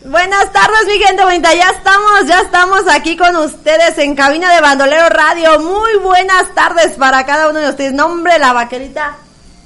Buenas tardes, mi gente bonita, ya estamos aquí con ustedes en cabina de Bandolero Radio. Muy buenas tardes para cada uno de ustedes. Nombre, la vaquerita.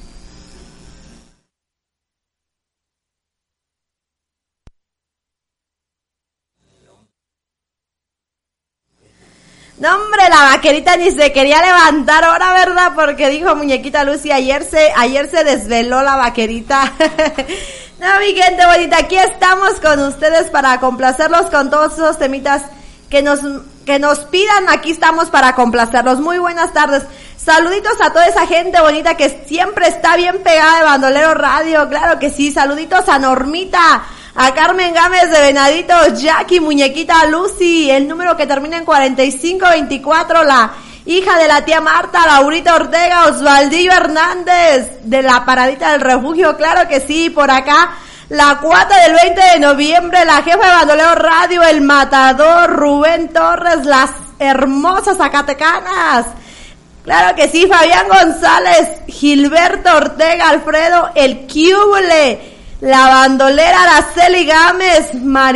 No, hombre, la vaquerita ni se quería levantar ahora, ¿verdad? Porque dijo muñequita Lucy, ayer se desveló la vaquerita. No, mi gente bonita, aquí estamos con ustedes para complacerlos con todos esos temitas que nos pidan. Aquí estamos para complacerlos. Muy buenas tardes. Saluditos a toda esa gente bonita que siempre está bien pegada de Bandolero Radio. Claro que sí. Saluditos a Normita, a Carmen Gámez de Venaditos, Jackie, muñequita Lucy, el número que termina en 4524, la hija de la tía Marta, Laurita Ortega, Osvaldillo Hernández, de la Paradita del Refugio, claro que sí, por acá, la cuata del 20 de noviembre, la jefa de Bandolero Radio, el Matador, Rubén Torres, las hermosas zacatecanas, claro que sí, Fabián González, Gilberto Ortega, Alfredo, el Cúbule, la bandolera Araceli Gámez,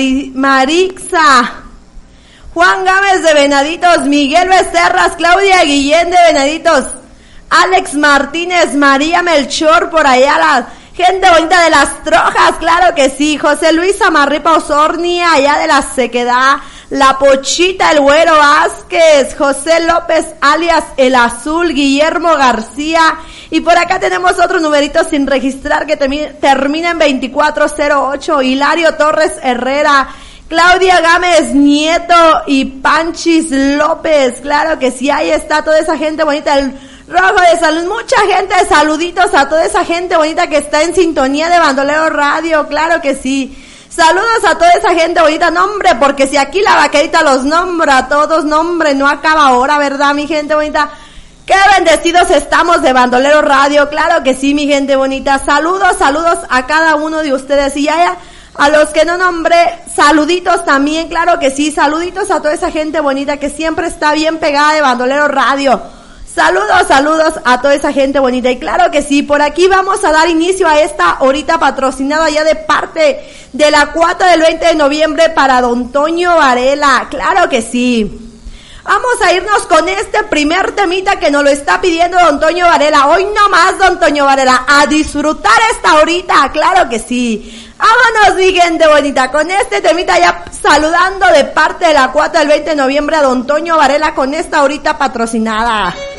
Marixa, Juan Gámez de Venaditos, Miguel Becerras, Claudia Guillén de Venaditos, Alex Martínez, María Melchor, por allá la gente bonita de las Trojas, claro que sí, José Luis Amarripa Osornia, allá de la Sequedad, la Pochita, el Güero Vázquez, José López alias El Azul, Guillermo García, y por acá tenemos otro numerito sin registrar que termina en 2408, Hilario Torres Herrera, Claudia Gámez Nieto y Panchis López, claro que sí, ahí está toda esa gente bonita, el Rojo de Salud, mucha gente, saluditos a toda esa gente bonita que está en sintonía de Bandolero Radio, claro que sí. Saludos a toda esa gente bonita, nombre, porque si aquí la vaquerita los nombra a todos, nombre, no acaba ahora, ¿verdad, mi gente bonita? Qué bendecidos estamos de Bandolero Radio, claro que sí, mi gente bonita. Saludos a cada uno de ustedes, y ya a los que no nombré, saluditos también, claro que sí, saluditos a toda esa gente bonita que siempre está bien pegada de Bandolero Radio. Saludos a toda esa gente bonita, y claro que sí, por aquí vamos a dar inicio a esta horita patrocinada ya de parte de la cuata del 20 de noviembre para Don Toño Varela, claro que sí. Vamos a irnos con este primer temita que nos lo está pidiendo Don Toño Varela, hoy nomás Don Toño Varela, a disfrutar esta horita, claro que sí. Vámonos, mi gente bonita, con este temita ya saludando de parte de la cuata del 20 de noviembre a Don Toño Varela con esta horita patrocinada.